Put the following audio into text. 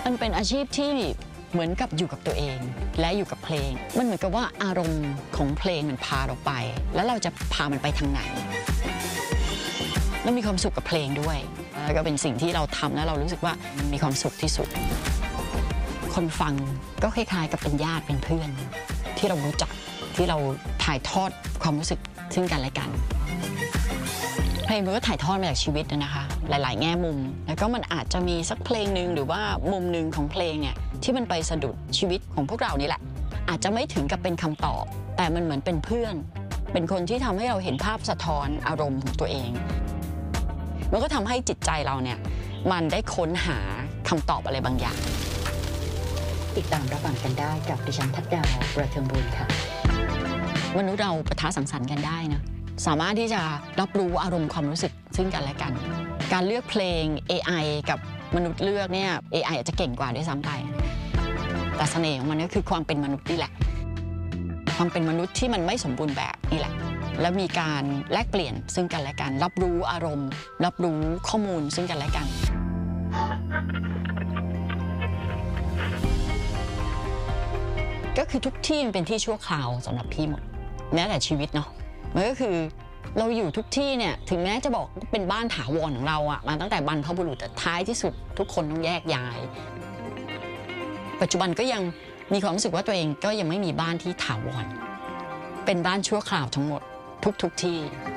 มันเป็นอาชีพที่เหมือนกับอยู่กับตัวเองและอยู่กับเพลงมันเหมือนกับว่าอารมณ์ของเพลงมันพาเราไปแล้วเราจะพามันไปทางไหนเรามีความสุขกับเพลงด้วยแล้วก็เป็นสิ่งที่เราทำแล้วเรารู้สึกว่ามันมีความสุขที่สุดคนฟังก็คล้ายๆกับเป็นญาติเป็นเพื่อนที่เรารู้จักที่เราถ่ายทอดความรู้สึกซึ่งกันและกันเพลงมันก็ถ่ายทอดมาจากชีวิตนะคะหลายๆแง่มุมแล้วก็มันอาจจะมีสักเพลงหนึ่งหรือว่ามุมหนึ่งของเพลงเนี่ยที่มันไปสะดุดชีวิตของพวกเรานี่แหละอาจจะไม่ถึงกับเป็นคำตอบแต่มันเหมือนเป็นเพื่อนเป็นคนที่ทำให้เราเห็นภาพสะท้อนอารมณ์ของตัวเองมันก็ทำให้จิตใจเราเนี่ยมันได้ค้นหาคำตอบอะไรบางอย่างติดตามรับฟังกันได้กับดิฉันทัดดาวประเทิงบุญค่ะมนุษย์เราปะทะสังสรรค์กันได้นะสามารถที่จะรับรู้อารมณ์ความรู้สึกซึ่งกันและกันการเลือกเพลง AI กับมนุษย์เลือกเนี่ย AI อาจจะเก่งกว่าด้วยซ้ำไปแต่เสน่ห์ของมันก็คือความเป็นมนุษย์นี่แหละความเป็นมนุษย์ที่มันไม่สมบูรณ์แบบนี่แหละแล้วมีการแลกเปลี่ยนซึ่งกันและกันรับรู้อารมณ์รับรู้ข้อมูลซึ่งกันและกันก็คือทุกที่มันเป็นที่ชั่วคราวสำหรับพี่หมดแม้แต่ชีวิตเนาะมันก็คือเราอยู่ทุกที่เนี่ยถึงแม้จะบอกเป็นบ้านถาวรของเราอะมาตั้งแต่บรรพบุรุษแต่ท้ายที่สุดทุกคนต้องแยกย้ายปัจจุบันก็ยังมีความรู้สึกว่าตัวเองก็ยังไม่มีบ้านที่ถาวรเป็นบ้านชั่วคราวทั้งหมดทุกที่